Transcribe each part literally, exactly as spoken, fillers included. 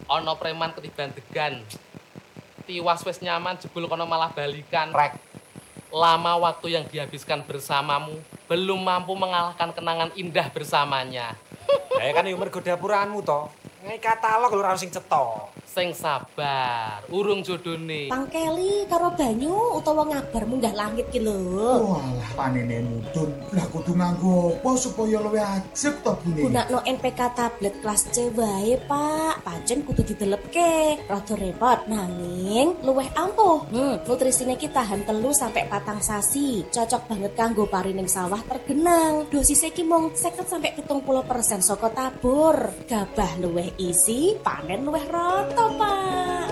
Ono preman ketiban degan. Tiwas wis nyaman jebul kono malah balikan. Rek. Lama waktu yang dihabiskan bersamamu belum mampu mengalahkan kenangan indah bersamanya. Ya kan yo mergo dapuraanmu to. Ngai katalog lho ora sing cetha. Sing sabar, urung jodone. Pangkeli karo banyu utawa ngabar munggah langit ki lho. Walah panene mudun. Lah kudu nganggo apa supaya luwih ajeg to bune? Gunakno N P K tablet kelas C wae, Pak. Pancen kudu didelepke. Rada repot nanging luwih ampuh. Hmm, nutrisine ki tahan telu sampai patang sasi. Cocok banget kanggo parining sawah tergenang. Dosisnya ki mung seket sampai pitung puluh persen saka tabur. Gabah luwih isi, panen luwih rata, Pak.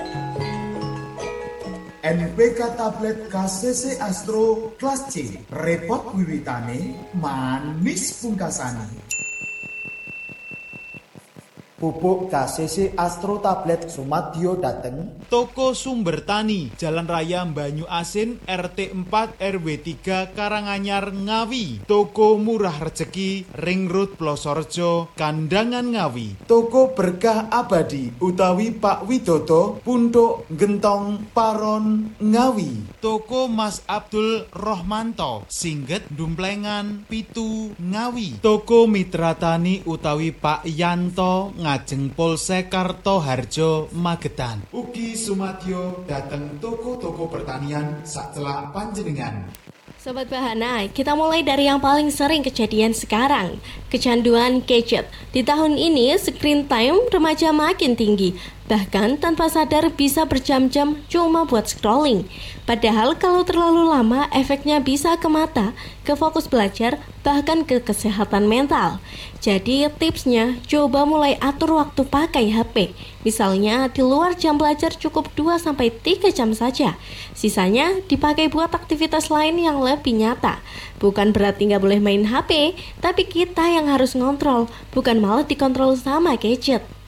N P K tablet K C C Astro kelas C. Repot wiwitane, manis pungkasane. Pupuk K C C Astro Tablet Sumadyo dateng Toko Sumber Tani, Jalan Raya Banyu Asin, R T empat R W tiga Karanganyar, Ngawi. Toko Murah Rejeki, Ring Road Plosorejo, Kandangan Ngawi. Toko Berkah Abadi utawi Pak Widodo, Punduk Gentong Paron, Ngawi. Toko Mas Abdul Rohmanto, Singget Dumplengan, Pitu, Ngawi. Toko Mitra Tani utawi Pak Yanto, Ngajeng Polsek Kartoharjo, Magetan. Ugi Sumadyo dateng toko-toko pertanian sacelak panjenengan. Sobat Bahana, kita mulai dari yang paling sering kejadian sekarang, kecanduan gadget. Di tahun ini, screen time remaja makin tinggi, bahkan tanpa sadar bisa berjam-jam cuma buat scrolling. Padahal kalau terlalu lama, efeknya bisa ke mata, ke fokus belajar, bahkan ke kesehatan mental. Jadi tipsnya, coba mulai atur waktu pakai H P. Misalnya di luar jam belajar cukup dua sampai tiga jam saja. Sisanya dipakai buat aktivitas lain yang lebih nyata. Bukan berarti nggak boleh main H P, tapi kita yang harus ngontrol, bukan malah dikontrol sama gadget.